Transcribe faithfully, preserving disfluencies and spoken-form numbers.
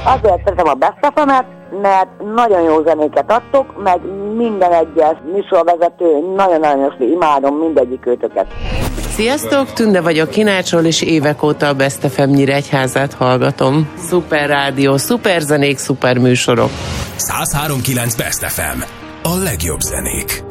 Azért szeretem a Best ef emet, mert nagyon jó zenéket adtok, meg minden egyes műsorvezető, nagyon-nagyon imádom mindegyik őtöket. Sziasztok, Tünde vagyok Kinácsról, és évek óta a Best ef em Nyíregyházát hallgatom. Szuper rádió, szuper zenék, szuper műsorok. száz három pont kilenc Best ef em. A legjobb zenék.